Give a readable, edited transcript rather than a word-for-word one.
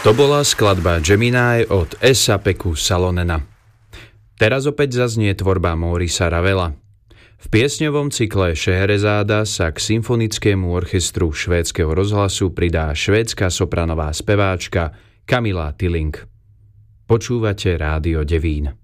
To bola skladba Gemini od Esa-Peku Salonena. Teraz opäť zaznie tvorba Maurica Ravela. V piesňovom cykle Šeherezáda sa k symfonickému orchestru švédskeho rozhlasu pridá švédska sopranová speváčka Camilla Tilling. Počúvate Rádio Devín.